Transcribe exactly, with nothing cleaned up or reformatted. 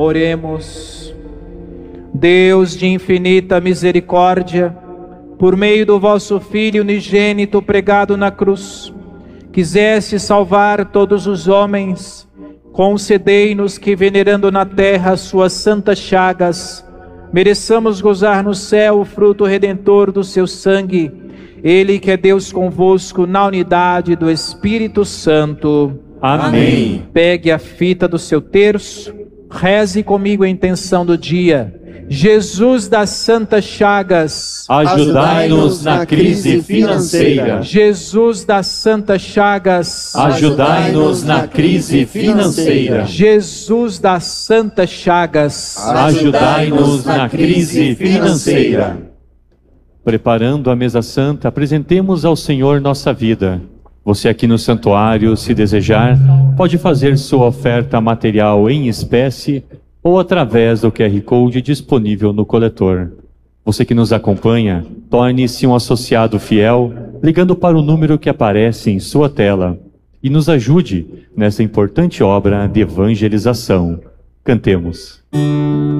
Oremos. Deus de infinita misericórdia, por meio do vosso Filho unigênito pregado na cruz, quiseste salvar todos os homens, concedei-nos que, venerando na terra suas santas chagas, mereçamos gozar no céu o fruto redentor do seu sangue, Ele que é Deus convosco na unidade do Espírito Santo. Amém. Pegue a fita do seu terço, reze comigo a intenção do dia. Jesus das Santas Chagas, ajudai-nos na crise financeira. Jesus das Santas Chagas, ajudai-nos na crise financeira. Jesus das Santas Chagas, ajudai-nos na crise financeira. Preparando a mesa santa, apresentemos ao Senhor nossa vida. Você aqui no santuário, se desejar, pode fazer sua oferta material em espécie ou através do Q R Code disponível no coletor. Você que nos acompanha, torne-se um associado fiel, ligando para o número que aparece em sua tela e nos ajude nessa importante obra de evangelização. Cantemos.